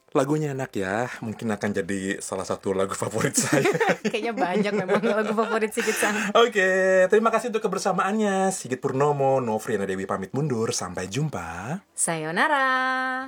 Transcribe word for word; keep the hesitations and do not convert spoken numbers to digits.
Lagunya enak ya, mungkin akan jadi salah satu lagu favorit saya. Kayaknya banyak memang lagu favorit Sigit Sang. Oke, terima kasih untuk kebersamaannya. Sigit Purnomo, Novriana Dewi pamit mundur. Sampai jumpa. Sayonara.